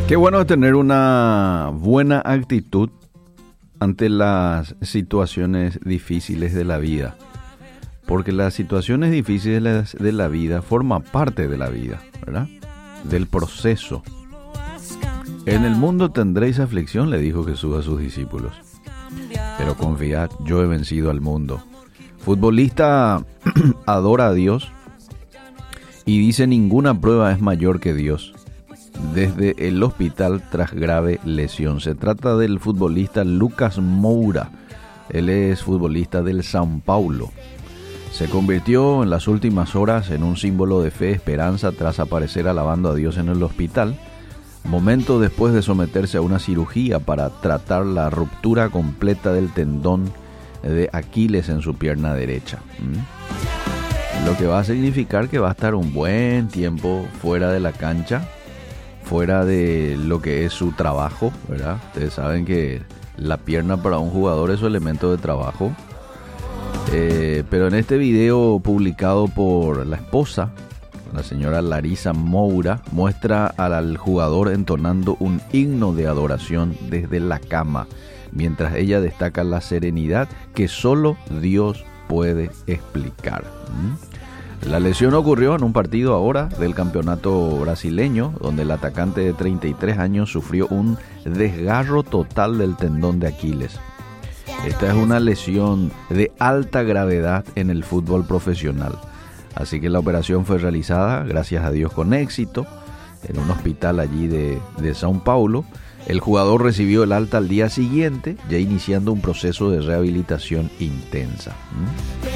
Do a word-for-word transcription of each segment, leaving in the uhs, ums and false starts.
Qué bueno tener una buena actitud ante las situaciones difíciles de la vida, porque las situaciones difíciles de la vida forman parte de la vida, ¿verdad? Del proceso. En el mundo tendréis aflicción, le dijo Jesús a sus discípulos, pero confiad, yo he vencido al mundo. Futbolista adora a Dios y dice: ninguna prueba es mayor que Dios. Desde el hospital tras grave lesión. Se trata del futbolista Lucas Moura. Él es futbolista del São Paulo. Se convirtió en las últimas horas en un símbolo de fe y esperanza tras aparecer alabando a Dios en el hospital, momento después de someterse a una cirugía para tratar la ruptura completa del tendón de Aquiles en su pierna derecha. ¿Mm? Lo que va a significar que va a estar un buen tiempo fuera de la cancha, fuera de lo que es su trabajo, ¿verdad? Ustedes saben que la pierna para un jugador es su elemento de trabajo. Eh, pero en este video publicado por la esposa, la señora Larissa Moura, muestra al jugador entonando un himno de adoración desde la cama, mientras ella destaca la serenidad que solo Dios puede explicar. ¿Mm? La lesión ocurrió en un partido ahora del campeonato brasileño, donde el atacante de treinta y tres años sufrió un desgarro total del tendón de Aquiles. Esta es una lesión de alta gravedad en el fútbol profesional, así que la operación fue realizada, gracias a Dios, con éxito, en un hospital allí de, de São Paulo. El jugador recibió el alta al día siguiente, ya iniciando un proceso de rehabilitación intensa. ¿Mm?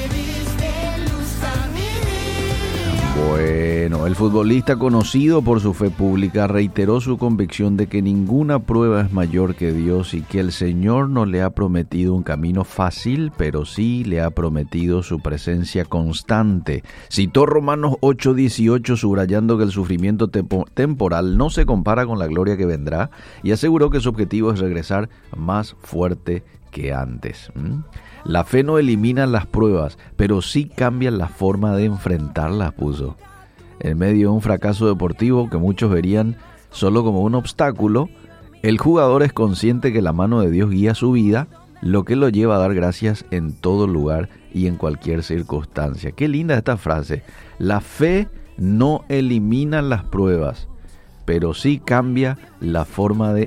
Bueno, el futbolista, conocido por su fe pública, reiteró su convicción de que ninguna prueba es mayor que Dios y que el Señor no le ha prometido un camino fácil, pero sí le ha prometido su presencia constante. Citó Romanos ocho dieciocho, subrayando que el sufrimiento tempo- temporal no se compara con la gloria que vendrá, y aseguró que su objetivo es regresar más fuerte que antes. ¿Mm? La fe no elimina las pruebas, pero sí cambia la forma de enfrentarlas, puso. En medio de un fracaso deportivo que muchos verían solo como un obstáculo, el jugador es consciente que la mano de Dios guía su vida, lo que lo lleva a dar gracias en todo lugar y en cualquier circunstancia. Qué linda esta frase. La fe no elimina las pruebas, pero sí cambia la forma de